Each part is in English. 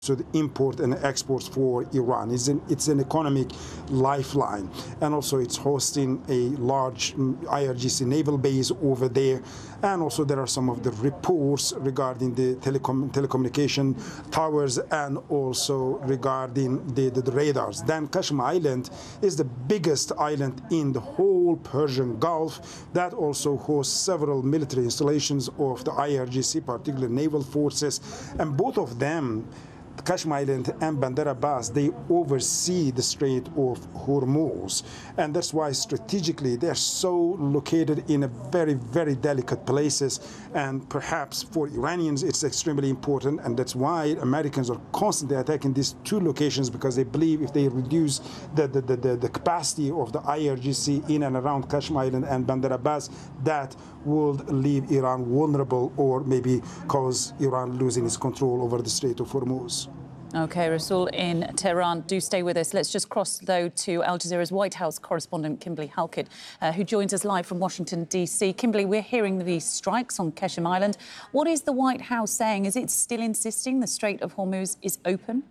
So the import and exports for Iran. It's an economic lifeline. And also it's hosting a large IRGC naval base over there. And also there are some of the reports regarding the telecommunication towers and also regarding the radars. Then Kashmir Island is the biggest island in the whole Persian Gulf that also hosts several military installations of the IRGC, particularly naval forces. And both of them, Kashmir Island and Bandar Abbas, they oversee the Strait of Hormuz. And that's why strategically they're so located in a very, very delicate places. And perhaps for Iranians, it's extremely important. And that's why Americans are constantly attacking these two locations, because they believe if they reduce the capacity of the IRGC in and around Kashmir Island and Bandar Abbas, that would leave Iran vulnerable or maybe cause Iran losing its control over the Strait of Hormuz. OK, Rasool in Tehran, do stay with us. Let's just cross, though, to Al Jazeera's White House correspondent, Kimberly Halkett, who joins us live from Washington, D.C. Kimberly, we're hearing these strikes on Qasem Island. What is the White House saying? Is it still insisting the Strait of Hormuz is open?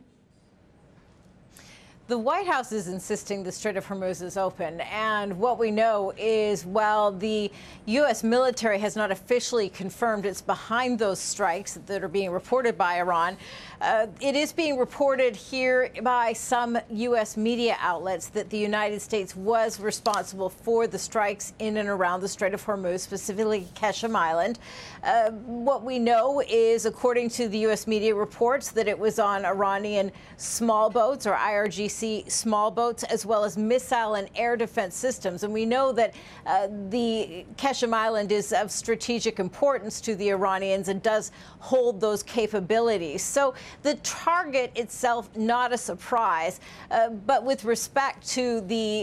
The White House is insisting the Strait of Hormuz is open. And what we know is, while the U.S. military has not officially confirmed it's behind those strikes that are being reported by Iran, it is being reported here by some U.S. media outlets that the United States was responsible for the strikes in and around the Strait of Hormuz, specifically Qasem Island. What we know is, according to the U.S. media reports, that it was on Iranian small boats, or IRGC small boats, as well as missile and air defense systems. And we know that the Qasem Island is of strategic importance to the Iranians and does hold those capabilities. So the target itself, not a surprise. But with respect to the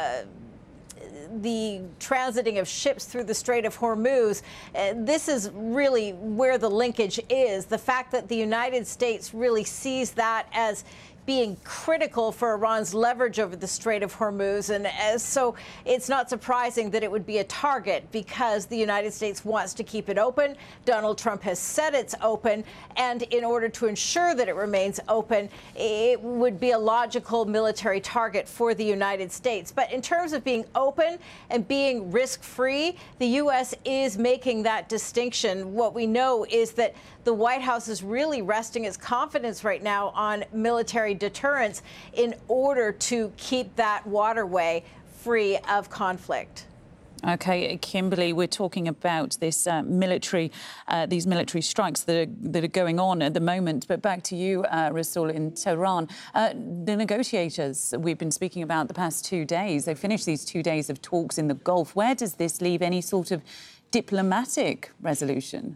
transiting of ships through the Strait of Hormuz, this is really where the linkage is. The fact that the United States really sees that as being critical for Iran's leverage over the Strait of Hormuz. And so it's not surprising that it would be a target, because the United States wants to keep it open. Donald Trump has said it's open. And in order to ensure that it remains open, it would be a logical military target for the United States. But in terms of being open and being risk-free, the U.S. is making that distinction. What we know is that the White House is really resting its confidence right now on military deterrence in order to keep that waterway free of conflict. OK, Kimberly, we're talking about this these military strikes that are going on at the moment. But back to you, Rasool, in Tehran. The negotiators we've been speaking about the past 2 days, they finished these 2 days of talks in the Gulf. Where does this leave any sort of diplomatic resolution?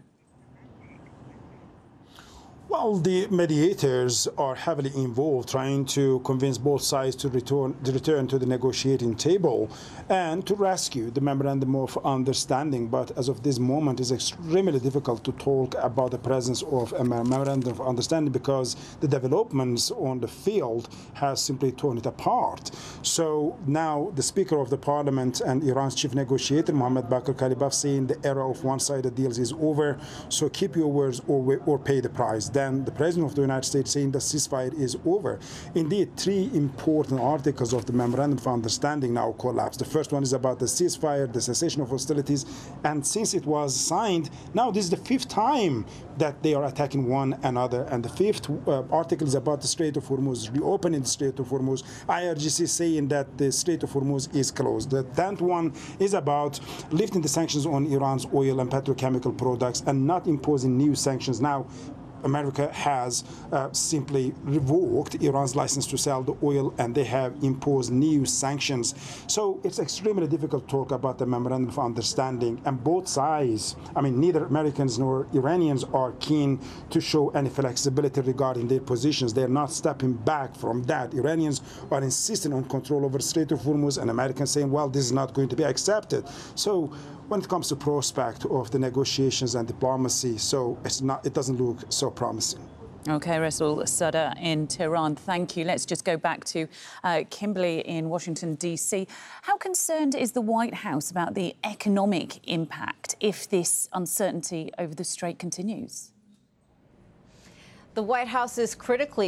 Well, the mediators are heavily involved, trying to convince both sides to return to the negotiating table and to rescue the memorandum of understanding. But as of this moment, it's extremely difficult to talk about the presence of a memorandum of understanding, because the developments on the field has simply torn it apart. So now the Speaker of the Parliament and Iran's chief negotiator, Mohammad Bakr Kalibaf, saying the era of one-sided deals is over, so keep your words or pay the price. Then the President of the United States saying the ceasefire is over. Indeed, 3 important articles of the Memorandum of Understanding now collapsed. The first one is about the ceasefire, the cessation of hostilities, and since it was signed, now this is the 5th time that they are attacking one another. And the 5th article is about the Strait of Hormuz, reopening the Strait of Hormuz. IRGC saying that the Strait of Hormuz is closed. The 10th one is about lifting the sanctions on Iran's oil and petrochemical products and not imposing new sanctions. Now, America has simply revoked Iran's license to sell the oil, and they have imposed new sanctions. So it's extremely difficult to talk about the Memorandum of Understanding. And both sides, I mean, neither Americans nor Iranians are keen to show any flexibility regarding their positions. They're not stepping back from that. Iranians are insisting on control over the Strait of Hormuz, and Americans saying, well, this is not going to be accepted. So when it comes to prospect of the negotiations and diplomacy, so it doesn't look so promising. OK, Rasool Sadr in Tehran, thank you. Let's just go back to Kimberly in Washington, D.C. How concerned is the White House about the economic impact if this uncertainty over the strait continues? The White House is critically